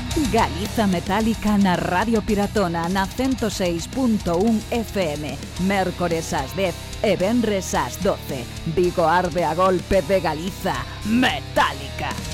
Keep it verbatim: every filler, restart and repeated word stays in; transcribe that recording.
Galiza Metálica na Radio Piratona na ciento seis punto un F M, mércores ás dez e venres ás doce. Vigo arde a golpe de Galiza Metálica.